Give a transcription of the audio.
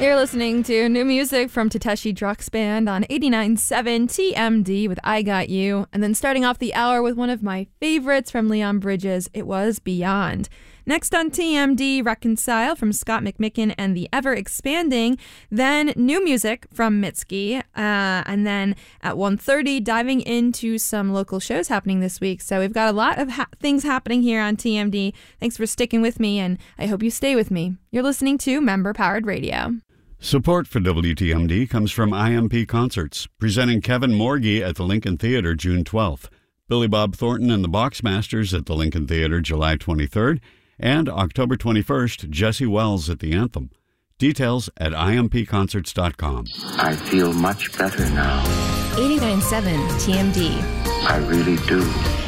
You're listening to new music from Tateshi Drux Band on 89.7 TMD with I Got You. And then starting off the hour with one of my favorites from Leon Bridges, it was Beyond. Next on TMD, Reconcile from Scott McMicken and the Ever-Expanding. Then new music from Mitski. And then at 1:30, diving into some local shows happening this week. So we've got a lot of things happening here on TMD. Thanks for sticking with me, and I hope you stay with me. You're listening to Member-Powered Radio. Support for WTMD comes from IMP Concerts, presenting Kevin Morgie at the Lincoln Theater June 12th, Billy Bob Thornton and the Boxmasters at the Lincoln Theater July 23rd, and October 21st, Jesse Wells at the Anthem. Details at impconcerts.com. I feel much better now. 89.7 TMD. I really do.